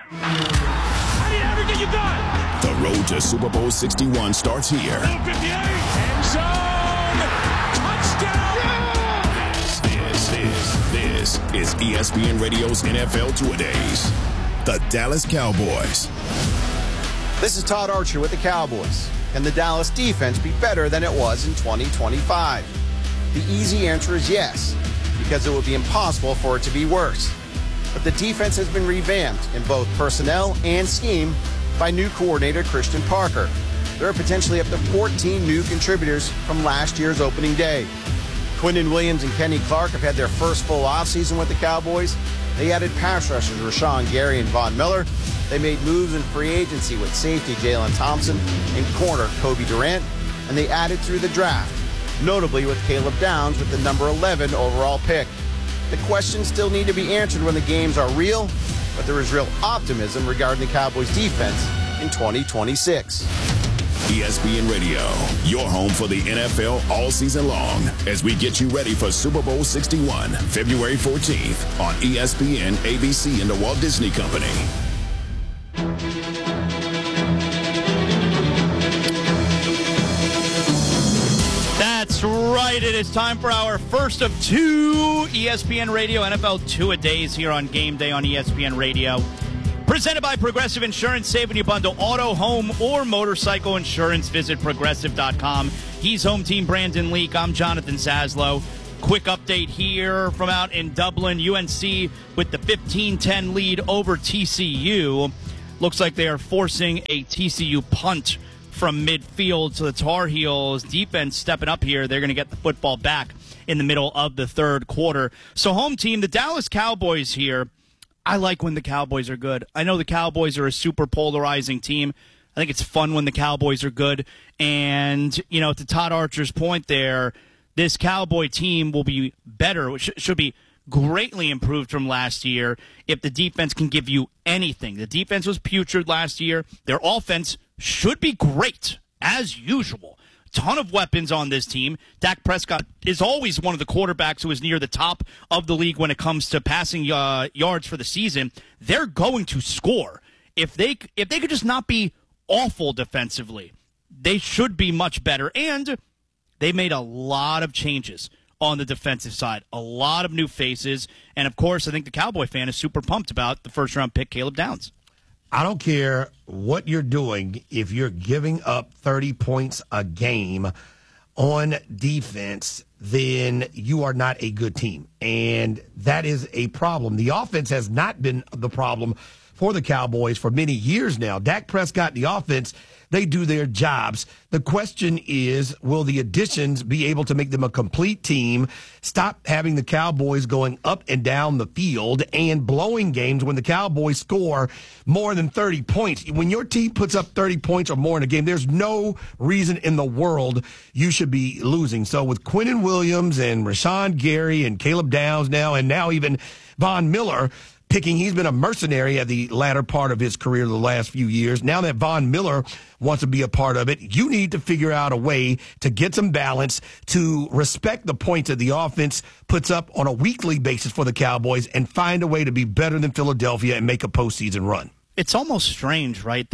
How do you everything you got? The road to Super Bowl 61 starts here. 58, end zone, touchdown! Yeah! This is ESPN Radio's NFL Two-A-Days. The Dallas Cowboys. This is Todd Archer with the Cowboys. Can the Dallas defense be better than it was in 2025? The easy answer is yes, because it would be impossible for it to be worse. But the defense has been revamped in both personnel and scheme by new coordinator Christian Parker. There are potentially up to 14 new contributors from last year's opening day. Quinnen Williams and Kenny Clark have had their first full offseason with the Cowboys. They added pass rushers Rashawn Gary and Von Miller. They made moves in free agency with safety Jalen Thompson and corner Kobe Durant. And they added through the draft, notably with Caleb Downs with the number 11 overall pick. The questions still need to be answered when the games are real, but there is real optimism regarding the Cowboys' defense in 2026. ESPN Radio, your home for the NFL all season long, as we get you ready for Super Bowl 61, February 14th on ESPN, ABC, and the Walt Disney Company. That's right. It is time for our first of two ESPN Radio NFL Two-A-Days here on Game Day on ESPN Radio. Presented by Progressive Insurance. Save when you bundle auto, home, or motorcycle insurance. Visit Progressive.com. He's home team Brandon Leak. I'm Jonathan Saslow. Quick update here from out in Dublin. UNC with the 15-10 lead over TCU. Looks like they are forcing a TCU punt from midfield. So the Tar Heels defense stepping up here. They're going to get the football back in the middle of the third quarter. So home team, the Dallas Cowboys here. I like when the Cowboys are good. I know the Cowboys are a super polarizing team. I think it's fun when the Cowboys are good. And, you know, to Todd Archer's point there, this Cowboy team will be better, should be greatly improved from last year if the defense can give you anything. The defense was putrid last year. Their offense should be great, as usual. Ton of weapons on this team. Dak Prescott is always one of the quarterbacks who is near the top of the league when it comes to passing yards for the season. They're going to score. If they could just not be awful defensively, they should be much better. And they made a lot of changes on the defensive side. A lot of new faces. And, of course, I think the Cowboy fan is super pumped about the first-round pick, Caleb Downs. I don't care what you're doing if you're giving up 30 points a game on defense, then you are not a good team. And that is a problem. The offense has not been the problem for the Cowboys for many years now. Dak Prescott, the offense, they do their jobs. The question is, will the additions be able to make them a complete team, stop having the Cowboys going up and down the field and blowing games when the Cowboys score more than 30 points? When your team puts up 30 points or more in a game, there's no reason in the world you should be losing. So with Quinnen Williams and Rashawn Gary and Caleb Downs and now even Von Miller he's been a mercenary at the latter part of his career the last few years. Now that Von Miller wants to be a part of it, you need to figure out a way to get some balance, to respect the points that the offense puts up on a weekly basis for the Cowboys and find a way to be better than Philadelphia and make a postseason run. It's almost strange, right?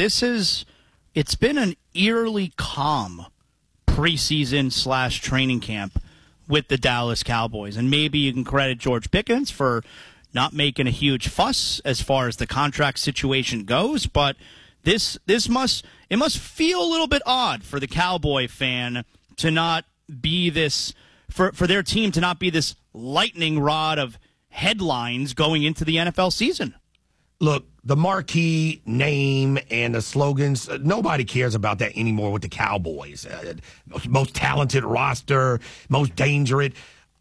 It's been an eerily calm preseason / training camp with the Dallas Cowboys. And maybe you can credit George Pickens for not making a huge fuss as far as the contract situation goes, but it must feel a little bit odd for the Cowboy fan to not be this, for their team to not be this lightning rod of headlines going into the NFL season. Look, the marquee name and the slogans, nobody cares about that anymore with the Cowboys. Most talented roster, most dangerous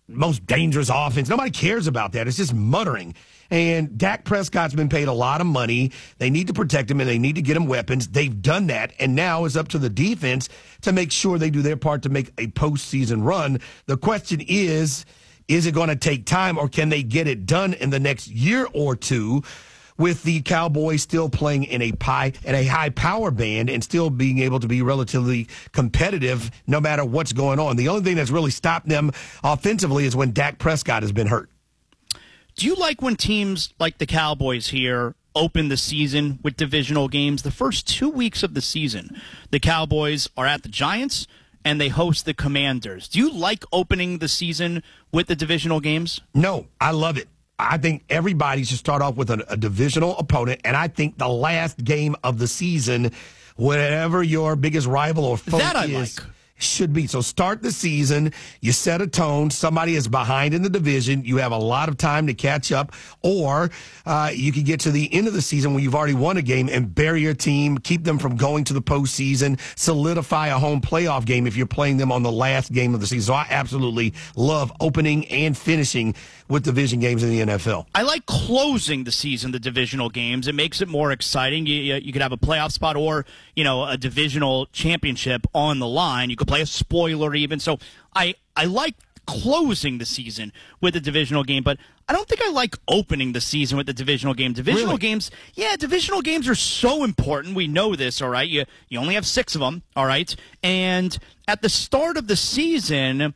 offense. Nobody cares about that. It's just muttering. And Dak Prescott's been paid a lot of money. They need to protect him, and they need to get him weapons. They've done that, and now it's up to the defense to make sure they do their part to make a postseason run. The question is it going to take time, or can they get it done in the next year or two with the Cowboys still playing in a high power band and still being able to be relatively competitive no matter what's going on? The only thing that's really stopped them offensively is when Dak Prescott has been hurt. Do you like when teams like the Cowboys here open the season with divisional games. The first 2 weeks of the season, the Cowboys are at the Giants, and they host the Commanders. Do you like opening the season with the divisional games? No, I love it. I think everybody should start off with a divisional opponent, and I think the last game of the season, whatever your biggest rival or foe is, should be. So start the season, you set a tone, somebody is behind in the division, you have a lot of time to catch up, or you can get to the end of the season when you've already won a game and bury your team, keep them from going to the postseason, solidify a home playoff game if you're playing them on the last game of the season. So I absolutely love opening and finishing with division games in the NFL. I like closing the season, the divisional games. It makes it more exciting. You could have a playoff spot or, a divisional championship on the line. You could play a spoiler even. So I like closing the season with a divisional game, but I don't think I like opening the season with the divisional game. Divisional games are so important. We know this, all right? You only have 6 of them, all right? And at the start of the season,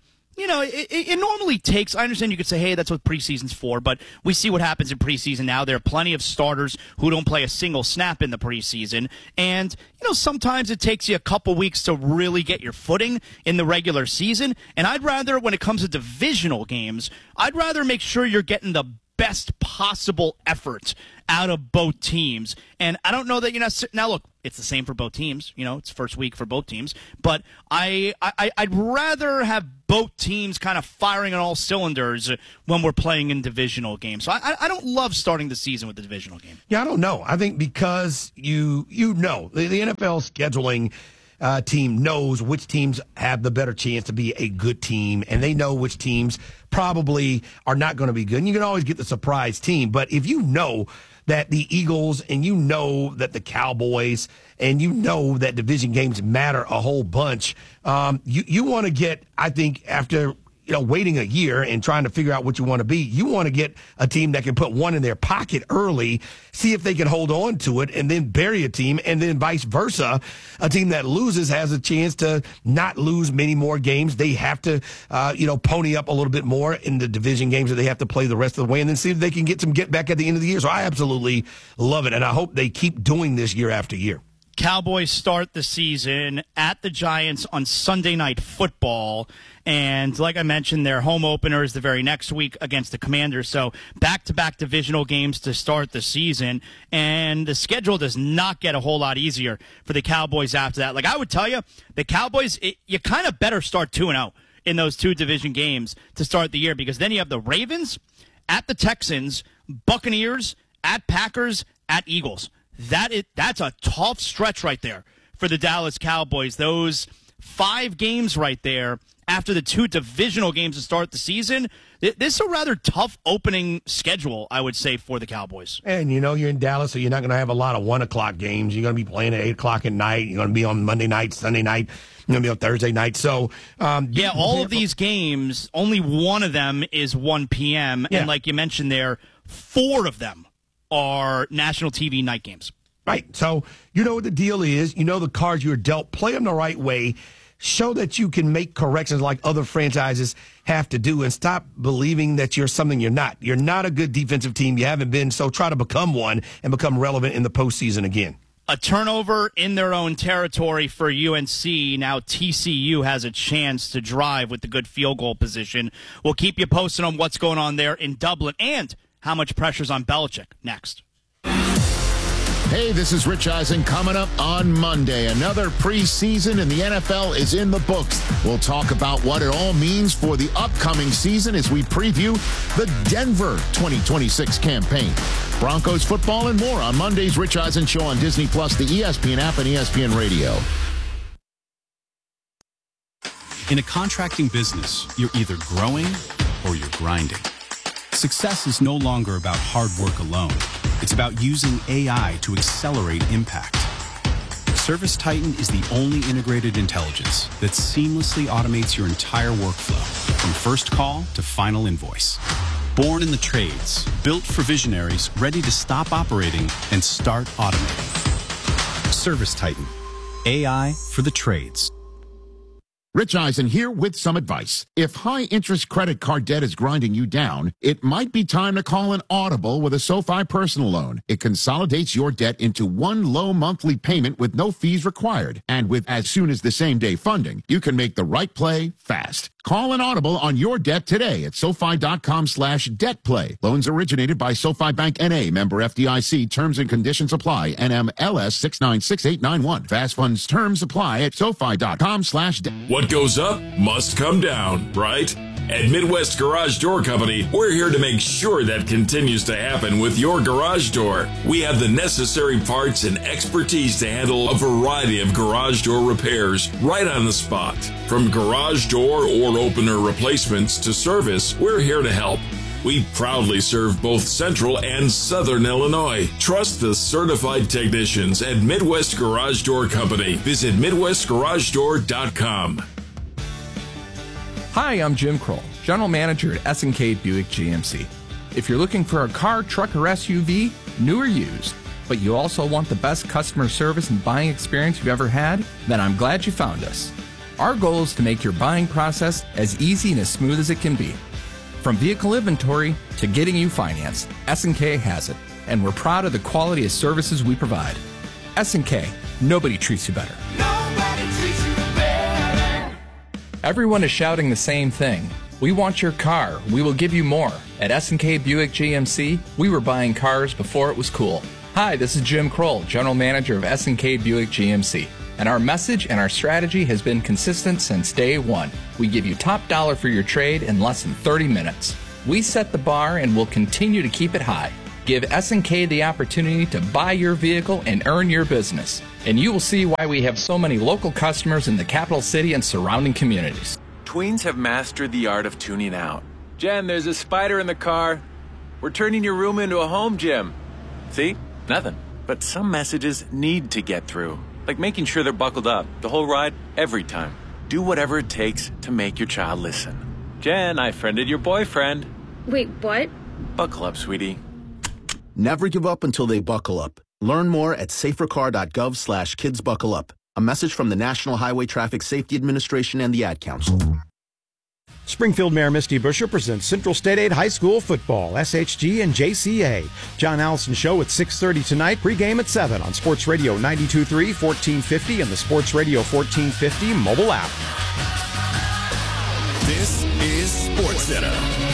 it normally takes, I understand you could say, hey, that's what preseason's for, but we see what happens in preseason now. There are plenty of starters who don't play a single snap in the preseason. And, sometimes it takes you a couple weeks to really get your footing in the regular season. And I'd rather, when it comes to divisional games, I'd rather make sure you're getting the best possible effort out of both teams. And I don't know that you're not – now, look, it's the same for both teams. It's first week for both teams. But I'd rather have both teams kind of firing on all cylinders when we're playing in divisional games. So I don't love starting the season with the divisional game. Yeah, I don't know. I think because the NFL scheduling team knows which teams have the better chance to be a good team, and they know which teams probably are not going to be good. And you can always get the surprise team, but if you know that the Eagles and you know that the Cowboys and you know that division games matter a whole bunch, you want to get, I think, after waiting a year and trying to figure out what you want to be, you want to get a team that can put one in their pocket early, see if they can hold on to it, and then bury a team, and then vice versa. A team that loses has a chance to not lose many more games. They have to, pony up a little bit more in the division games that they have to play the rest of the way, and then see if they can get back at the end of the year. So I absolutely love it, and I hope they keep doing this year after year. Cowboys start the season at the Giants on Sunday Night Football. And like I mentioned, their home opener is the very next week against the Commanders. So back-to-back divisional games to start the season. And the schedule does not get a whole lot easier for the Cowboys after that. Like I would tell you, the Cowboys, you kind of better start 2-0 in those 2 division games to start the year, because then you have the Ravens at the Texans, Buccaneers at Packers at Eagles. That's a tough stretch right there for the Dallas Cowboys. Those 5 games right there after the 2 divisional games to start the season. This is a rather tough opening schedule, I would say, for the Cowboys. And you're in Dallas, so you're not going to have a lot of 1 o'clock games. You're going to be playing at 8 o'clock at night. You're going to be on Monday night, Sunday night. You're going to be on Thursday night. So, all of these games, only one of them is 1 p.m. Yeah. And like you mentioned there, 4 of them are national TV night games. Right. So you know what the deal is. You know the cards you're dealt. Play them the right way. Show that you can make corrections like other franchises have to do, and stop believing that you're something you're not. You're not a good defensive team. You haven't been, so try to become one and become relevant in the postseason again. A turnover in their own territory for UNC. Now TCU has a chance to drive with the good field goal position. We'll keep you posted on what's going on there in Dublin and how much pressure's on Belichick next. Hey, this is Rich Eisen coming up on Monday. Another preseason in the NFL is in the books. We'll talk about what it all means for the upcoming season as we preview the Denver 2026 campaign. Broncos football and more on Monday's Rich Eisen Show on Disney+, the ESPN app, and ESPN Radio. In a contracting business, you're either growing or you're grinding. Success is no longer about hard work alone. It's about using AI to accelerate impact. ServiceTitan is the only integrated intelligence that seamlessly automates your entire workflow, from first call to final invoice. Born in the trades, built for visionaries ready to stop operating and start automating. ServiceTitan, AI for the trades. Rich Eisen here with some advice. If high-interest credit card debt is grinding you down, it might be time to call an audible with a SoFi personal loan. It consolidates your debt into one low monthly payment with no fees required. And with as soon as the same day funding, you can make the right play fast. Call an audible on your debt today at SoFi.com/debtplay. Loans originated by SoFi Bank N.A. Member FDIC. Terms and conditions apply. NMLS 696891. Fast funds terms apply at SoFi.com/debt. What goes up must come down, right? At Midwest Garage Door Company, we're here to make sure that continues to happen with your garage door. We have the necessary parts and expertise to handle a variety of garage door repairs right on the spot. From garage door or opener replacements to service, we're here to help. We proudly serve both Central and Southern Illinois. Trust the certified technicians at Midwest Garage Door Company. Visit MidwestGarageDoor.com. Hi, I'm Jim Kroll, General Manager at S&K Buick GMC. If you're looking for a car, truck, or SUV, new or used, but you also want the best customer service and buying experience you've ever had, then I'm glad you found us. Our goal is to make your buying process as easy and as smooth as it can be. From vehicle inventory to getting you financed, S&K has it, and we're proud of the quality of services we provide. S&K, nobody treats you better. Nobody treats you better. Everyone is shouting the same thing. We want your car. We will give you more. At S&K Buick GMC, we were buying cars before it was cool. Hi, this is Jim Kroll, General Manager of S&K Buick GMC. And our message and our strategy has been consistent since day one. We give you top dollar for your trade in less than 30 minutes. We set the bar and will continue to keep it high. Give S&K the opportunity to buy your vehicle and earn your business. And you will see why we have so many local customers in the capital city and surrounding communities. Tweens have mastered the art of tuning out. Jen, there's a spider in the car. We're turning your room into a home gym. See? Nothing. But some messages need to get through. Like making sure they're buckled up the whole ride, every time. Do whatever it takes to make your child listen. Jen, I friended your boyfriend. Wait, what? Buckle up, sweetie. Never give up until they buckle up. Learn more at safercar.gov/kidsbuckleup. A message from the National Highway Traffic Safety Administration and the Ad Council. Springfield Mayor Misty Buscher presents Central State Aid High School football, SHG and JCA. John Allison Show at 6:30 tonight, pregame at 7 on Sports Radio 92.3, 1450, and the Sports Radio 1450 mobile app. This is SportsCenter.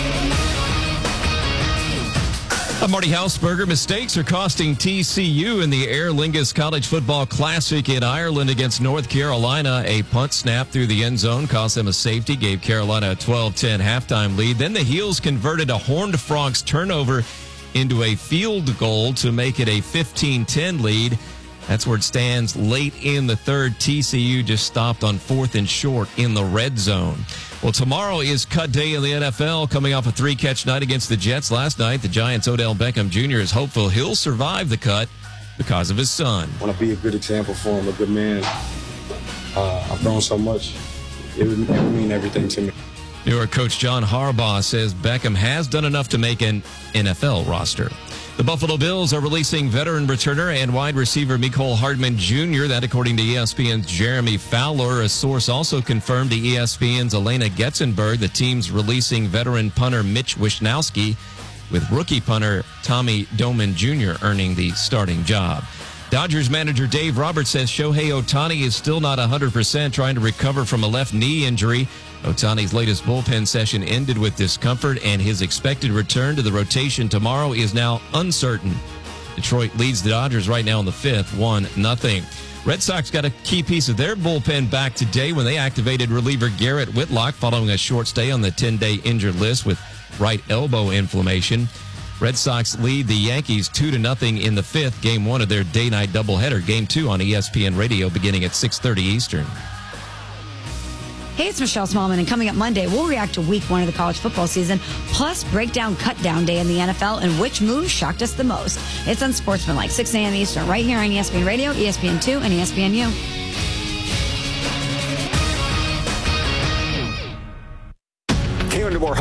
I'm Marty Hausberger. Mistakes are costing TCU in the Aer Lingus College Football Classic in Ireland against North Carolina. A punt snap through the end zone cost them a safety, gave Carolina a 12-10 halftime lead. Then the Heels converted a Horned Frogs turnover into a field goal to make it a 15-10 lead. That's where it stands late in the third. TCU just stopped on 4th and short in the red zone. Well, tomorrow is cut day in the NFL, coming off a 3-catch night against the Jets last night. The Giants' Odell Beckham Jr. is hopeful he'll survive the cut because of his son. I want to be a good example for him, a good man. I've grown so much. It would mean everything to me. New York coach John Harbaugh says Beckham has done enough to make an NFL roster. The Buffalo Bills are releasing veteran returner and wide receiver Mecole Hardman Jr. That, according to ESPN's Jeremy Fowler. A source also confirmed to ESPN's Elena Getzenberg the team's releasing veteran punter Mitch Wishnowsky, with rookie punter Tommy Doman Jr. earning the starting job. Dodgers manager Dave Roberts says Shohei Ohtani is still not 100%, trying to recover from a left knee injury. Ohtani's latest bullpen session ended with discomfort, and his expected return to the rotation tomorrow is now uncertain. Detroit leads the Dodgers right now in the 5th, 1-0. Red Sox got a key piece of their bullpen back today when they activated reliever Garrett Whitlock following a short stay on the 10-day injured list with right elbow inflammation. Red Sox lead the Yankees 2-0 in the 5th, game 1 of their day-night doubleheader. Game 2 on ESPN Radio beginning at 6:30 Eastern. Hey, it's Michelle Smallman, and coming up Monday, we'll react to week 1 of the college football season, plus break down cut-down day in the NFL and which move shocked us the most. It's Unsportsmanlike, 6 a.m. Eastern, right here on ESPN Radio, ESPN2, and ESPNU. Kayla DeBoer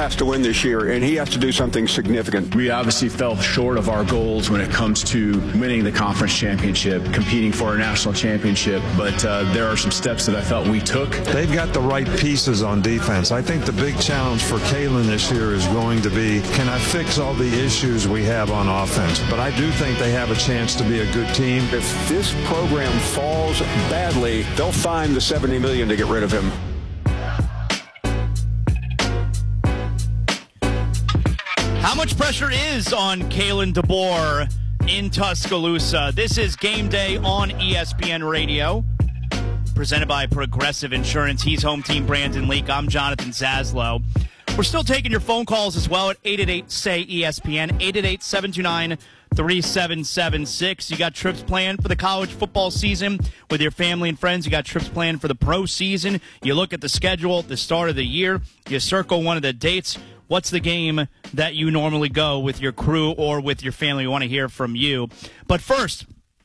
has to win this year, and he has to do something significant. We obviously fell short of our goals when it comes to winning the conference championship, competing for a national championship, but there are some steps that I felt we took. They've got the right pieces on defense. I think the big challenge for Kalen this year is going to be, can I fix all the issues we have on offense? But I do think they have a chance to be a good team. If this program falls badly, they'll find the $70 million to get rid of him. How much pressure is on Kalen DeBoer in Tuscaloosa? This is Game Day on ESPN Radio, presented by Progressive Insurance. He's home team Brandon Leak. I'm Jonathan Zaslow. We're still taking your phone calls as well at 888-SAY-ESPN, 888-729-3776. You got trips planned for the college football season with your family and friends. You got trips planned for the pro season. You look at the schedule at the start of the year. You circle one of the dates. What's the game that you normally go with your crew or with your family? We want to hear from you. But first,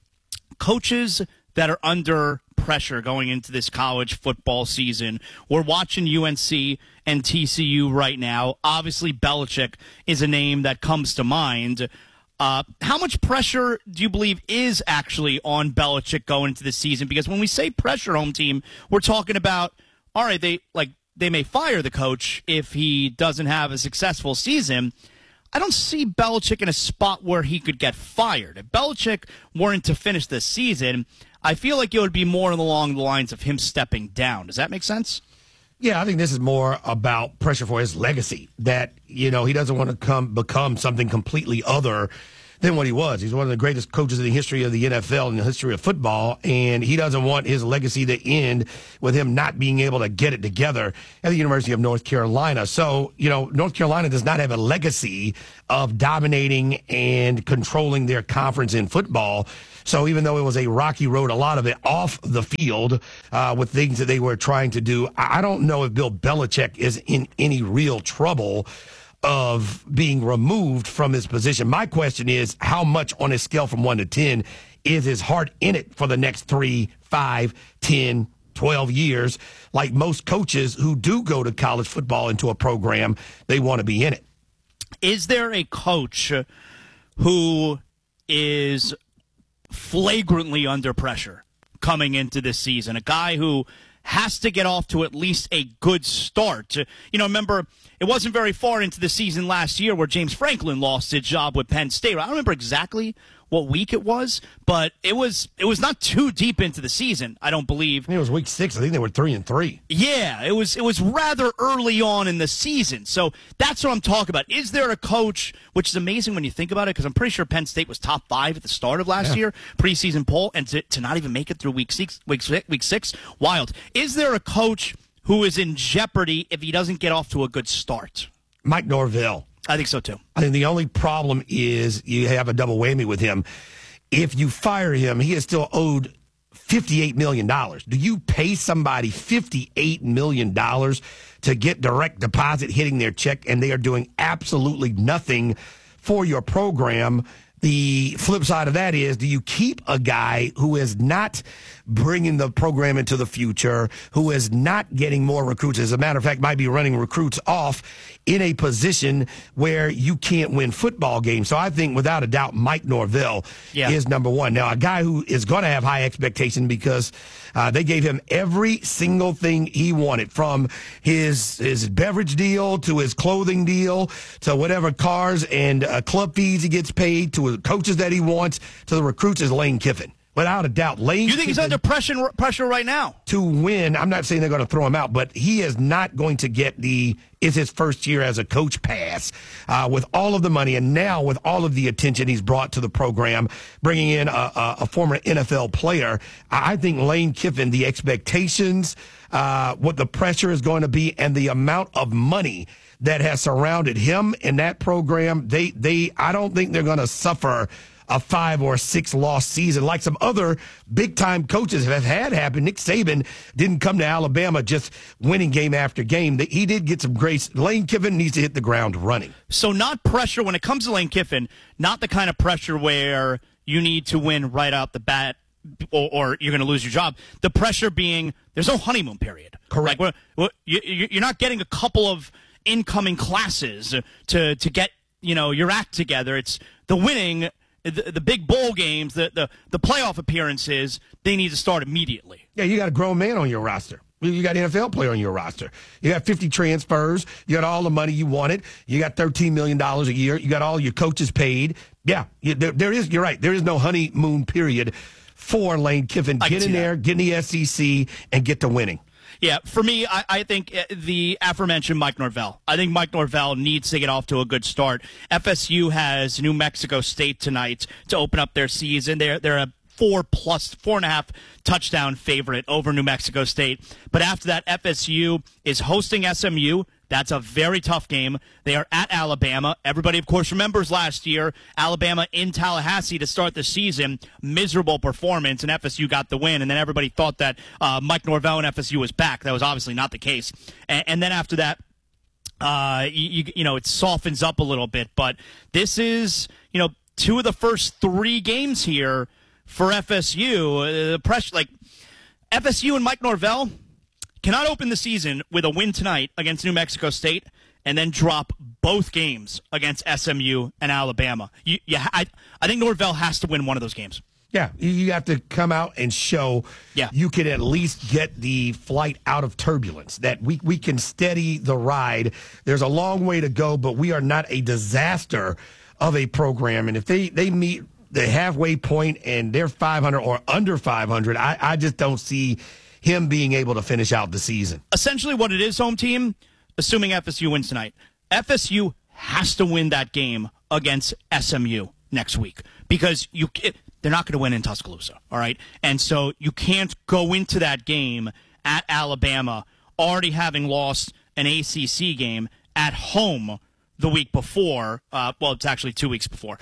coaches that are under pressure going into this college football season. We're watching UNC and TCU right now. Obviously, Belichick is a name that comes to mind. How much pressure do you believe is actually on Belichick going into the season? Because when we say pressure, home team, we're talking about, all right, they may fire the coach if he doesn't have a successful season. I don't see Belichick in a spot where he could get fired. If Belichick weren't to finish this season, I feel like it would be more along the lines of him stepping down. Does that make sense? Yeah, I think this is more about pressure for his legacy, that, he doesn't want to become something completely other than what he was. He's one of the greatest coaches in the history of the NFL and the history of football, and he doesn't want his legacy to end with him not being able to get it together at the University of North Carolina. So, North Carolina does not have a legacy of dominating and controlling their conference in football. So even though it was a rocky road, a lot of it off the field with things that they were trying to do, I don't know if Bill Belichick is in any real trouble of being removed from his position. My question is, how much on a scale from 1 to 10 is his heart in it for the next 3, 5, 10, 12 years? Like most coaches who do go to college football into a program, they want to be in it. Is there a coach who is flagrantly under pressure coming into this season? A guy who has to get off to at least a good start. Remember, it wasn't very far into the season last year where James Franklin lost his job with Penn State. I don't remember exactly what week it was, but it was not too deep into the season, I don't believe. I think it was week 6. I think they were 3-3. Yeah, it was rather early on in the season. So that's what I'm talking about. Is there a coach, which is amazing when you think about it, because I'm pretty sure Penn State was top 5 at the start of last year, preseason poll, and to not even make it through week 6, wild. Is there a coach who is in jeopardy if he doesn't get off to a good start? Mike Norvell. I think so, too. I think the only problem is you have a double whammy with him. If you fire him, he is still owed $58 million. Do you pay somebody $58 million to get direct deposit hitting their check, and they are doing absolutely nothing for your program? The flip side of that is, do you keep a guy who is not bringing the program into the future, who is not getting more recruits, as a matter of fact, might be running recruits off in a position where you can't win football games? So I think, without a doubt, Mike Norvell is number one. Now, a guy who is going to have high expectation because they gave him every single thing he wanted, from his beverage deal to his clothing deal to whatever cars and club fees he gets paid, to the coaches that he wants, to the recruits, is Lane Kiffin. Without a doubt, Lane. You think he's under pressure right now to win? I'm not saying they're going to throw him out, but he is not going to get it's his first year as a coach pass with all of the money, and now with all of the attention he's brought to the program, bringing in a former NFL player. I think Lane Kiffin, the expectations, what the pressure is going to be, and the amount of money that has surrounded him in that program, I don't think they're going to suffer a 5 or 6 loss season like some other big time coaches have had happen. Nick Saban didn't come to Alabama just winning game after game. He did get some grace. Lane Kiffin needs to hit the ground running. So not pressure when it comes to Lane Kiffin, not the kind of pressure where you need to win right out the bat or you're going to lose your job. The pressure being there's no honeymoon period. Correct. Like, you're not getting a couple of incoming classes to get, your act together. It's the winning, the big bowl games, the playoff appearances, they need to start immediately. Yeah, you got a grown man on your roster. You got an NFL player on your roster. You got 50 transfers. You got all the money you wanted. You got $13 million a year. You got all your coaches paid. Yeah, there is. You're right. There is no honeymoon period for Lane Kiffin. Get in there, get in the SEC, and get to winning. Yeah, for me, I think the aforementioned Mike Norvell. I think Mike Norvell needs to get off to a good start. FSU has New Mexico State tonight to open up their season. They're a 4.5 touchdown favorite over New Mexico State. But after that, FSU is hosting SMU. That's a very tough game. They are at Alabama. Everybody, of course, remembers last year, Alabama in Tallahassee to start the season. Miserable performance, and FSU got the win. And then everybody thought that Mike Norvell and FSU was back. That was obviously not the case. And then after that, it softens up a little bit. But this is, two of the first 3 games here for FSU. The pressure, FSU and Mike Norvell cannot open the season with a win tonight against New Mexico State and then drop both games against SMU and Alabama. I think Norvell has to win one of those games. Yeah, you have to come out and show you can at least get the flight out of turbulence, that we can steady the ride. There's a long way to go, but we are not a disaster of a program. And if they meet the halfway point and they're 500 or under 500, I just don't see him being able to finish out the season. Essentially what it is, home team, assuming FSU wins tonight, FSU has to win that game against SMU next week because they're not going to win in Tuscaloosa, all right? And so you can't go into that game at Alabama already having lost an ACC game at home the week before. It's actually 2 weeks before.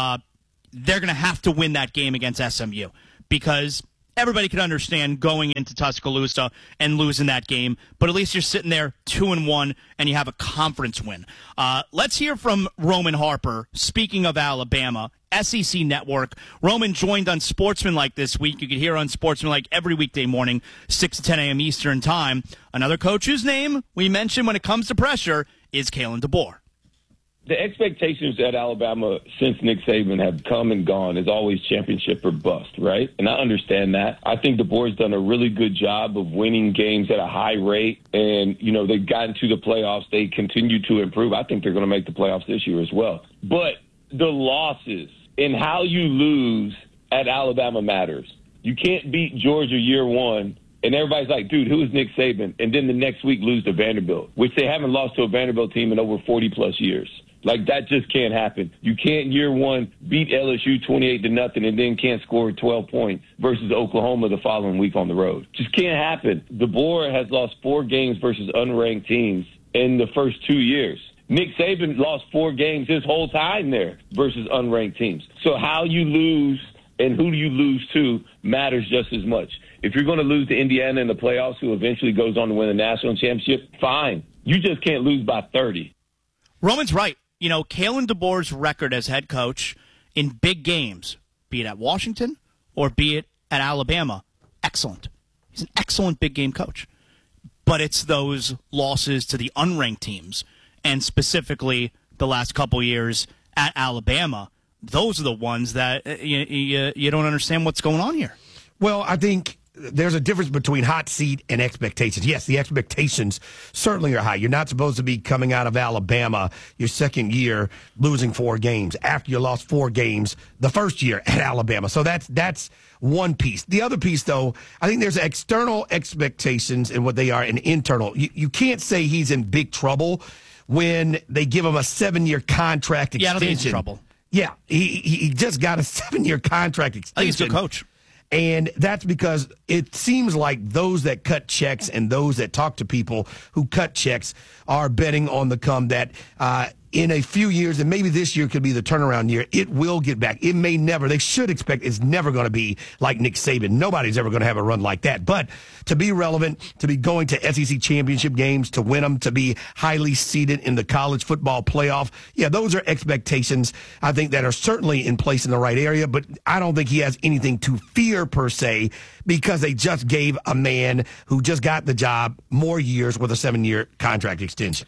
They're going to have to win that game against SMU because everybody can understand going into Tuscaloosa and losing that game, but at least you're sitting there 2-1 and you have a conference win. Let's hear from Roman Harper. Speaking of Alabama, SEC Network. Roman joined on Sportsmanlike this week. You can hear on Sportsmanlike every weekday morning, 6 to 10 a.m. Eastern Time. Another coach whose name we mentioned when it comes to pressure is Kalen DeBoer. The expectations at Alabama since Nick Saban have come and gone is always championship or bust, right? And I understand that. I think DeBoer's done a really good job of winning games at a high rate. And, they've gotten to the playoffs. They continue to improve. I think they're going to make the playoffs this year as well. But the losses and how you lose at Alabama matters. You can't beat Georgia year one. And everybody's like, dude, who is Nick Saban? And then the next week lose to Vanderbilt, which they haven't lost to a Vanderbilt team in over 40-plus years. That just can't happen. You can't year one beat LSU 28-0 and then can't score 12 points versus Oklahoma the following week on the road. Just can't happen. DeBoer has lost 4 games versus unranked teams in the first 2 years. Nick Saban lost 4 games his whole time there versus unranked teams. So how you lose and who do you lose to matters just as much. If you're going to lose to Indiana in the playoffs, who eventually goes on to win the national championship, fine. You just can't lose by 30. Roman's right. Kalen DeBoer's record as head coach in big games, be it at Washington or be it at Alabama, excellent. He's an excellent big game coach. But it's those losses to the unranked teams, and specifically the last couple years at Alabama, those are the ones that you don't understand what's going on here. Well, I think there's a difference between hot seat and expectations. Yes, the expectations certainly are high. You're not supposed to be coming out of Alabama your second year losing 4 games after you lost 4 games the first year at Alabama. So that's one piece. The other piece, though, I think there's external expectations and what they are and internal. You can't say he's in big trouble when they give him a 7-year contract extension. Yeah, I don't think he's in trouble. Yeah, he just got a 7-year contract extension. I think he's a good coach. And that's because it seems like those that cut checks and those that talk to people who cut checks are betting on the come that in a few years, and maybe this year could be the turnaround year, it will get back. It may never. They should expect it's never going to be like Nick Saban. Nobody's ever going to have a run like that. But to be relevant, to be going to SEC championship games, to win them, to be highly seeded in the college football playoff, yeah, those are expectations, I think, that are certainly in place in the right area. But I don't think he has anything to fear, per se, because they just gave a man who just got the job more years with a 7-year contract extension.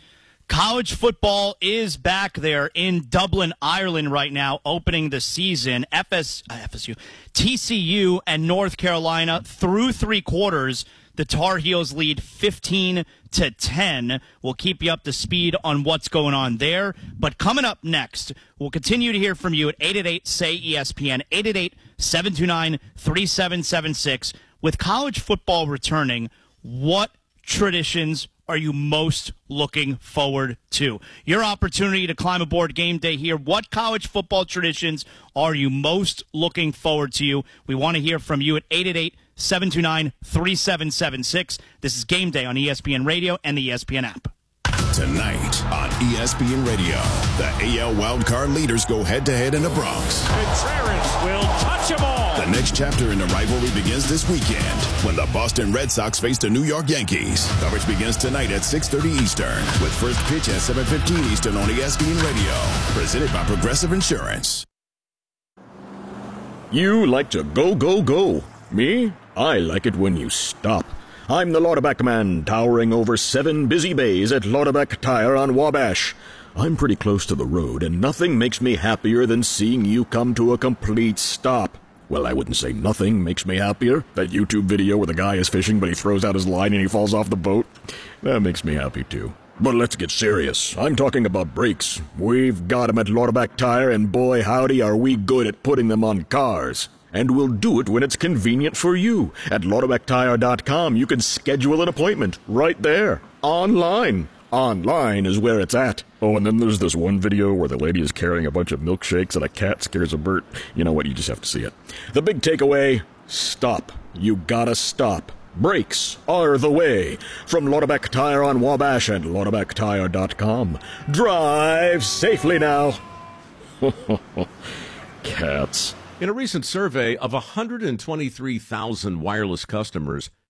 College football is back there in Dublin, Ireland right now, opening the season. FSU, TCU, and North Carolina through three quarters. The Tar Heels lead 15-10. We'll keep you up to speed on what's going on there. But coming up next, we'll continue to hear from you at 888-SAY-ESPN, 888-729-3776. With college football returning, what traditions are you most looking forward to? Your opportunity to climb aboard Game Day here. What college football traditions are you most looking forward to? We want to hear from you at 888-729-3776. This is Game Day on ESPN Radio and the ESPN app. Tonight on ESPN Radio, the AL wildcard leaders go head-to-head in the Bronx. Contreras will touch them all. The next chapter in the rivalry begins this weekend when the Boston Red Sox face the New York Yankees. Coverage begins tonight at 6:30 Eastern with first pitch at 7:15 Eastern on ESPN Radio. Presented by Progressive Insurance. You like to go, go, go. Me? I like it when you stop. I'm the Lauterbach man, towering over 7 busy bays at Lauterbach Tire on Wabash. I'm pretty close to the road, and nothing makes me happier than seeing you come to a complete stop. Well, I wouldn't say nothing makes me happier. That YouTube video where the guy is fishing, but he throws out his line and he falls off the boat. That makes me happy, too. But let's get serious. I'm talking about brakes. We've got them at Lauterbach Tire, and boy, howdy, are we good at putting them on cars. And we'll do it when it's convenient for you. At LauterbachTire.com, you can schedule an appointment right there, online. Online is where it's at. Oh, and then there's this one video where the lady is carrying a bunch of milkshakes and a cat scares a bird. You know what? You just have to see it. The big takeaway, stop. You gotta stop. Brakes are the way. From Lauterbach Tire on Wabash and LauterbachTire.com. Drive safely now. Cats. In a recent survey of 123,000 wireless customers,